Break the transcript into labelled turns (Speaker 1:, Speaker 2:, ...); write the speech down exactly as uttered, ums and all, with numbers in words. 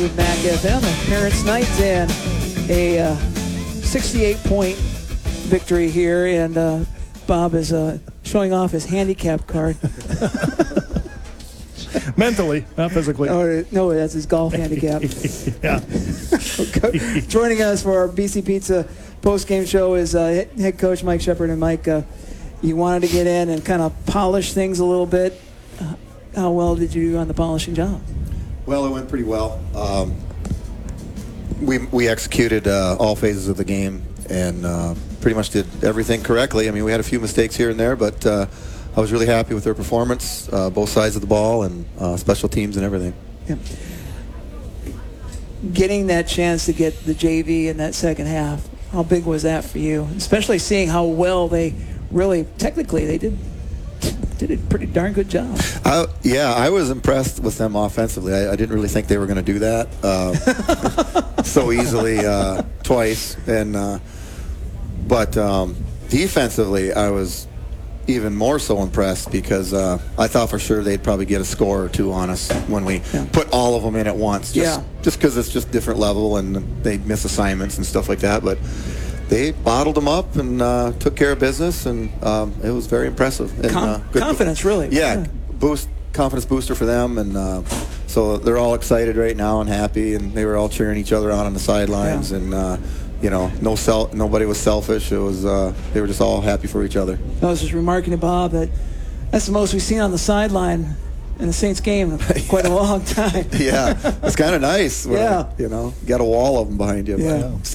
Speaker 1: Mac F M and Parents Night, and a uh, sixty-eight point victory here, and uh, Bob is uh, showing off his handicap card.
Speaker 2: Mentally, not physically.
Speaker 1: Oh, no, that's his golf handicap.
Speaker 2: Yeah.
Speaker 1: Joining us for our B C Pizza post-game show is uh, head coach Mike Shepard. And Mike, uh, you wanted to get in and kind of polish things a little bit. Uh, how well did you do on the polishing job?
Speaker 3: Well, it went pretty well. Um, we we executed uh, all phases of the game and uh, pretty much did everything correctly. I mean, we had a few mistakes here and there, but uh, I was really happy with their performance, uh, both sides of the ball, and uh, special teams and everything.
Speaker 1: Yeah. Getting that chance to get the J V in that second half, how big was that for you? Especially seeing how well they really, technically, they did did a pretty darn good job.
Speaker 3: I, yeah, I was impressed with them offensively. I, I didn't really think they were going to do that uh, so easily uh, twice. And uh, but um, defensively, I was even more so impressed because uh, I thought for sure they'd probably get a score or two on us when we
Speaker 1: Yeah.
Speaker 3: put all of them in at once. Just,
Speaker 1: Yeah.
Speaker 3: Just because it's just different level and they miss assignments and stuff like that. But they bottled them up and uh, took care of business, and um, it was very impressive. And,
Speaker 1: Com-
Speaker 3: uh, good
Speaker 1: confidence, really.
Speaker 3: Yeah,
Speaker 1: Yeah.
Speaker 3: boost confidence booster for them, and uh, so they're all excited right now and happy, and they were all cheering each other on on the sidelines,
Speaker 1: Yeah.
Speaker 3: and uh, you know, no sel- nobody was selfish. It was uh, they were just all happy for each other.
Speaker 1: I was just remarking to Bob that that's the most we've seen on the sideline in the Saints game in quite a long time.
Speaker 3: Yeah, it's kind of nice. when,
Speaker 1: Yeah.
Speaker 3: you know, you got a wall of them behind you. but
Speaker 1: Yeah.